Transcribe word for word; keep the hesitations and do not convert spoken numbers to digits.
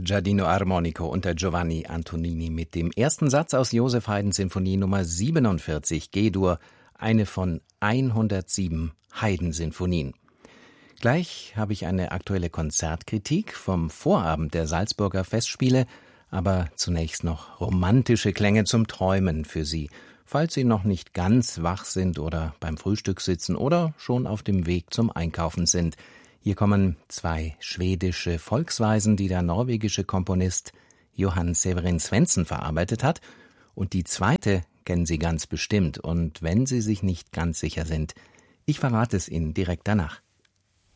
Il Giardino Armonico unter Giovanni Antonini mit dem ersten Satz aus Joseph Haydns Sinfonie Nummer siebenundvierzig G-Dur, eine von hundertsieben Haydn-Sinfonien. Gleich habe ich eine aktuelle Konzertkritik vom Vorabend der Salzburger Festspiele, aber zunächst noch romantische Klänge zum Träumen für Sie, falls Sie noch nicht ganz wach sind oder beim Frühstück sitzen oder schon auf dem Weg zum Einkaufen sind. Hier kommen zwei schwedische Volksweisen, die der norwegische Komponist Johan Severin Svendsen verarbeitet hat. Und die zweite kennen Sie ganz bestimmt. Und wenn Sie sich nicht ganz sicher sind, ich verrate es Ihnen direkt danach.